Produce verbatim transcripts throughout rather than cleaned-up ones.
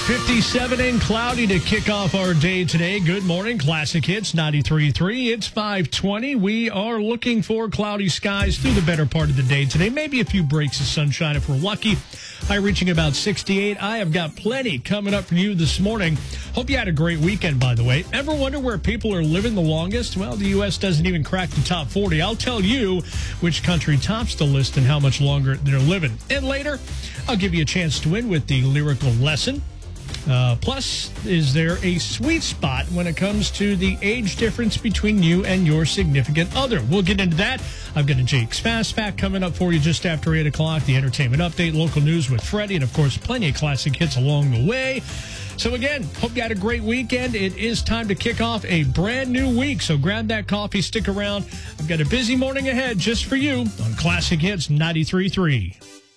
fifty-seven and cloudy to kick off our day today. Good morning, Classic Hits ninety-three point three. It's five twenty. We are looking for cloudy skies through the better part of the day today. Maybe a few breaks of sunshine if we're lucky. High reaching about sixty-eight. I have got plenty coming up for you this morning. Hope you had a great weekend, by the way. Ever wonder where people are living the longest? Well, the U S doesn't even crack the top forty. I'll tell you which country tops the list and how much longer they're living. And later, I'll give you a chance to win with the lyrical lesson. Uh, plus, is there a sweet spot when it comes to the age difference between you and your significant other? We'll get into that. I've got a Jake's Fast Fact coming up for you just after eight o'clock, the entertainment update, local news with Freddie, and, of course, plenty of classic hits along the way. So, again, hope you had a great weekend. It is time to kick off a brand new week, so grab that coffee, stick around. I've got a busy morning ahead just for you on Classic Hits ninety-three point three.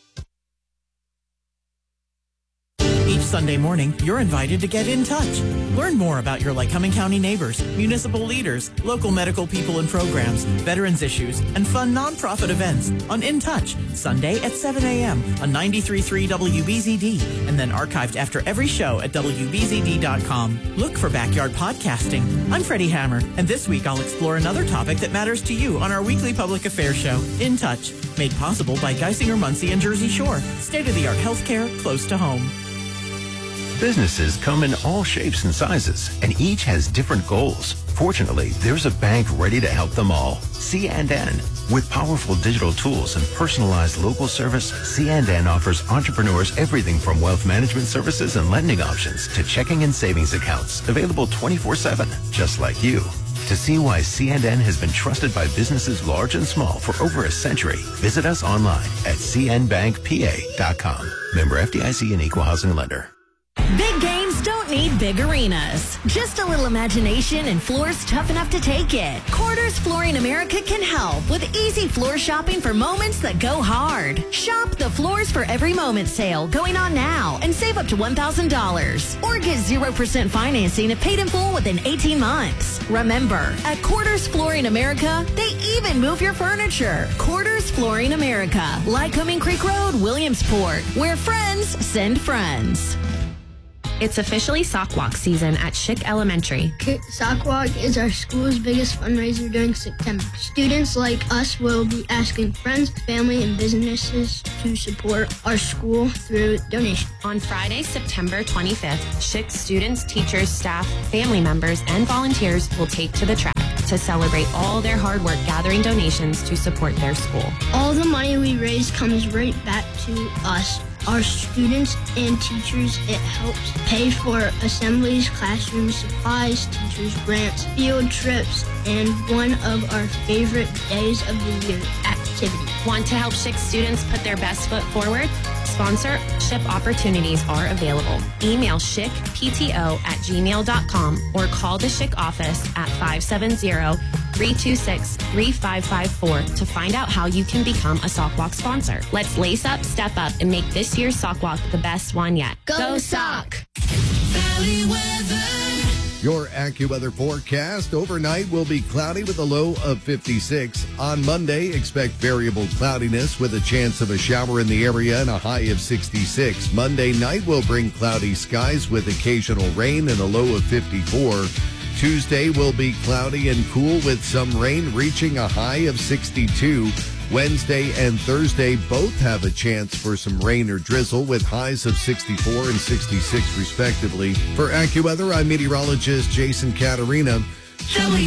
Each Sunday morning, you're invited to get in touch. Learn more about your Lycoming County neighbors, municipal leaders, local medical people and programs, veterans issues, and fun nonprofit events on In Touch, Sunday at seven a.m. on ninety-three point three W B Z D, and then archived after every show at W B Z D dot com. Look for Backyard Podcasting. I'm Freddie Hammer, and this week I'll explore another topic that matters to you on our weekly public affairs show, In Touch, made possible by Geisinger, Muncie, and Jersey Shore. State-of-the-art healthcare close to home. Businesses come in all shapes and sizes, and each has different goals. Fortunately, there's a bank ready to help them all. C and N. With powerful digital tools and personalized local service, C and N offers entrepreneurs everything from wealth management services and lending options to checking and savings accounts, available twenty-four seven, just like you. To see why C and N has been trusted by businesses large and small for over a century, visit us online at c n bank p a dot com. Member F D I C and Equal Housing Lender. Big games don't need big arenas. Just a little imagination and floors tough enough to take it. Quarters Flooring America can help with easy floor shopping for moments that go hard. Shop the Floors for Every Moment sale going on now and save up to one thousand dollars. Or get zero percent financing if paid in full within eighteen months. Remember, at Quarters Flooring America, they even move your furniture. Quarters Flooring America, Lycoming Creek Road, Williamsport, where friends send friends. It's officially Sock Walk season at Schick Elementary. Sock Walk is our school's biggest fundraiser during September. Students like us will be asking friends, family, and businesses to support our school through donations. On Friday, September twenty-fifth, Schick students, teachers, staff, family members, and volunteers will take to the track to celebrate all their hard work gathering donations to support their school. All the money we raise comes right back to us, our students and teachers. It helps pay for assemblies, classroom supplies, teachers' grants, field trips, and one of our favorite days of the year, activities. Want to help Schick students put their best foot forward? Sponsorship opportunities are available. Email schickpto at gmail dot com or call the Schick office at five seven zero, three two six, three five five four to find out how you can become a Sock Walk sponsor. Let's lace up, step up, and make this year's Sock Walk the best one yet. Go, Go Sock! Valley weather. Your AccuWeather forecast: overnight will be cloudy with a low of fifty-six. On Monday, expect variable cloudiness with a chance of a shower in the area and a high of sixty-six. Monday night will bring cloudy skies with occasional rain and a low of fifty-four. Tuesday will be cloudy and cool with some rain reaching a high of sixty-two. Wednesday and Thursday both have a chance for some rain or drizzle with highs of sixty-four and sixty-six respectively. For AccuWeather, I'm meteorologist Jason Caterina.